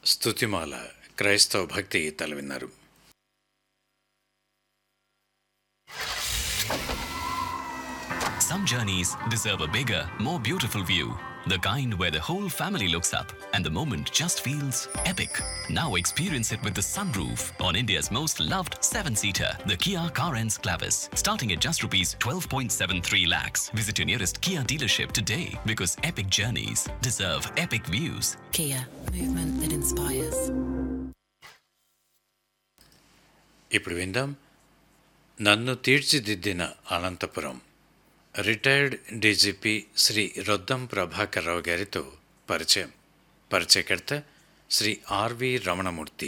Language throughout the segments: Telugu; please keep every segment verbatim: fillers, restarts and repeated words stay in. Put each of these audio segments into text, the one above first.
స్తుతిమాల క్రైస్తవ భక్తి గీతాలు విన్నారు. Some journeys deserve a bigger, more beautiful view. The kind where the whole family looks up and the moment just feels epic. Now experience it with the sunroof on India's most loved seven-seater, the Kia Carens Clavis. Starting at just rupees twelve point seven three lakhs. Visit your nearest Kia dealership today because epic journeys deserve epic views. Kia, movement that inspires. ఇప్పుడు విందాం నన్ను తీర్చిదిద్దిన అనంతపురం. రిటైర్డ్ డీజీపీ శ్రీ రొద్దం ప్రభాకర్ రావు గారితో పరిచయం. పరిచయకర్త శ్రీ ఆర్వి రమణమూర్తి.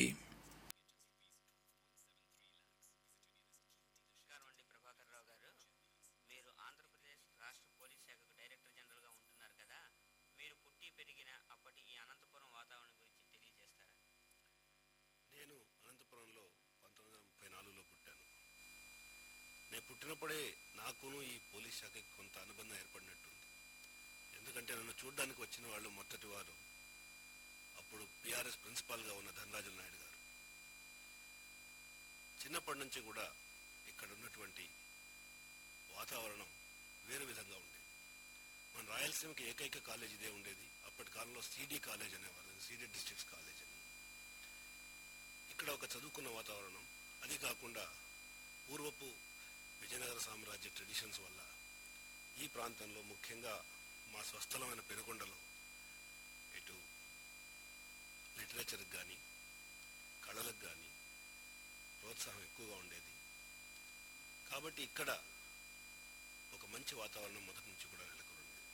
పుట్టినప్పుడే నాకును ఈ పోలీస్ శాఖకి కొంత అనుబంధం ఏర్పడినట్టుంది. ఎందుకంటే నన్ను చూడడానికి వచ్చిన వాళ్ళు మొదటి వారు అప్పుడు పిఆర్ఎస్ ప్రిన్సిపాల్గా ఉన్న ధనరాజు నాయుడు గారు. చిన్నప్పటి నుంచి కూడా ఇక్కడ ఉన్నటువంటి వాతావరణం వేరే విధంగా ఉండేది. మన రాయలసీమకి ఏకైక కాలేజ్ ఇదే ఉండేది. అప్పటి కాలంలో సిడి కాలేజ్ అనేవారు, సిడి డిస్ట్రిక్ట్స్ కాలేజ్ అని. ఇక్కడ ఒక చదువుకున్న వాతావరణం, అది కాకుండా పూర్వపు విజయనగర సామ్రాజ్య ట్రెడిషన్స్ వల్ల ఈ ప్రాంతంలో ముఖ్యంగా మా స్వస్థలమైన పెనుకొండలో ఇటు లిటరేచర్కి కానీ కళలకు కానీ ప్రోత్సాహం ఎక్కువగా ఉండేది. కాబట్టి ఇక్కడ ఒక మంచి వాతావరణం మొదటి నుంచి కూడా నెలకొని ఉండేది.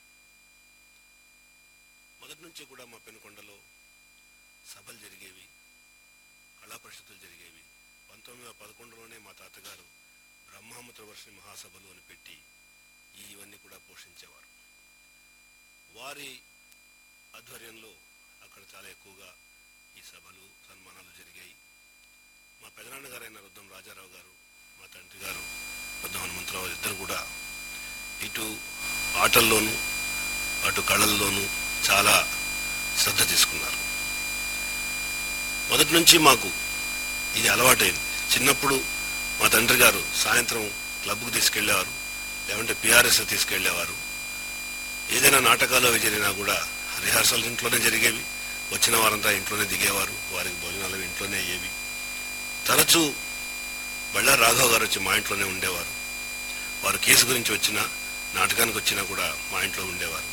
మొదటి నుంచి కూడా మా పెనుకొండలో సభలు జరిగేవి, కళా పరిషత్తులు జరిగేవి. పంతొమ్మిది వందల పదకొండులోనే మా తాతగారు బ్రహ్మామృతవర్షిణి మహాసభలు అని పెట్టి ఇవన్నీ కూడా పోషించేవారు. వారి ఆధ్వర్యంలో అక్కడ చాలా ఎక్కువగా ఈ సభలు సన్మానాలు జరిగాయి. మా పెదనాన్నగారైన రుద్దం రాజారావు గారు, మా తండ్రి గారు రుద్దం హనుమంతరావు ఇద్దరు కూడా ఇటు ఆటల్లోనూ అటు కళల్లోనూ చాలా శ్రద్ధ తీసుకున్నారు. మొదటి నుంచి మాకు ఇది అలవాటైంది. చిన్నప్పుడు మా తండ్రి గారు సాయంత్రం క్లబ్కు తీసుకెళ్లేవారు, లేదంటే పిఆర్ఎస్ తీసుకెళ్లేవారు. ఏదైనా నాటకాలు అవి జరిగినా కూడా రిహార్సల్ ఇంట్లోనే జరిగేవి. వచ్చిన వారంతా ఇంట్లోనే దిగేవారు, వారికి భోజనాలు ఇంట్లోనే అయ్యేవి. తరచూ బళ్ళారి రాఘవ్ గారు వచ్చి మా ఇంట్లోనే ఉండేవారు. వారు కేసు గురించి వచ్చినా నాటకానికి వచ్చినా కూడా మా ఇంట్లో ఉండేవారు.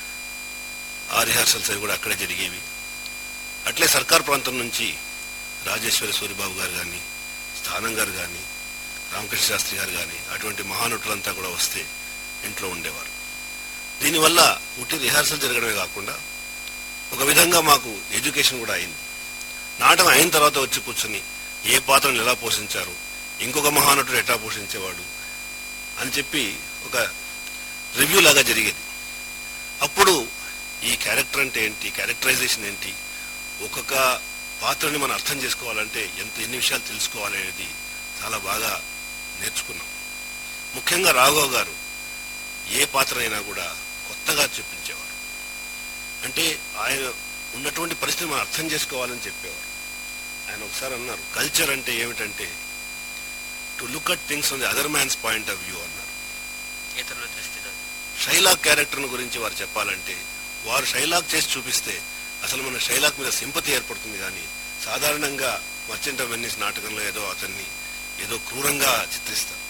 ఆ రిహార్సల్స్ అవి కూడా అక్కడే జరిగేవి. అట్లే సర్కార్ ప్రాంతం నుంచి రాజేశ్వరి సూరిబాబు గారు కానీ, స్థానం గారు కానీ, రామకృష్ణ శాస్త్రి గారు కానీ అటువంటి మహానటులంతా కూడా వస్తే ఇంట్లో ఉండేవారు. దీనివల్ల ఉట్టి రిహార్సల్ జరగడమే కాకుండా ఒక విధంగా మాకు ఎడ్యుకేషన్ కూడా అయింది. నాటకం అయిన తర్వాత వచ్చి కూర్చొని ఏ పాత్రను ఎలా పోషించారు, ఇంకొక మహానటుడు ఎట్లా పోషించేవాడు అని చెప్పి ఒక రివ్యూ లాగా జరిగేది. అప్పుడు ఈ క్యారెక్టర్ అంటే ఏంటి, క్యారెక్టరైజేషన్ ఏంటి, ఒక్కొక్క పాత్రని మనం అర్థం చేసుకోవాలంటే ఎంత ఎన్ని విషయాలు తెలుసుకోవాలనేది చాలా బాగా నేర్చుకున్నాం. ముఖ్యంగా రాఘవ్ గారు ఏ పాత్ర అయినా కూడా కొత్తగా చెప్పించేవారు. అంటే ఆయన ఉన్నటువంటి పరిస్థితిని మనం అర్థం చేసుకోవాలని చెప్పేవారు. ఆయన ఒకసారి అన్నారు, కల్చర్ అంటే ఏమిటంటే to look at things on the other man's point of view అన్నారు. ఇతరుల దృష్టిలో షైలాక్ క్యారెక్టర్ను గురించి వారు చెప్పాలంటే వారు షైలాక్ చేసి చూపిస్తే అసలు మన షైలాక్ మీద సింపతి ఏర్పడుతుంది. కానీ సాధారణంగా మర్చెంట్ ఆఫ్ వెనిస్ నాటకంలో ఏదో అతన్ని ఏదో క్రూరంగా చిత్రిస్తారు.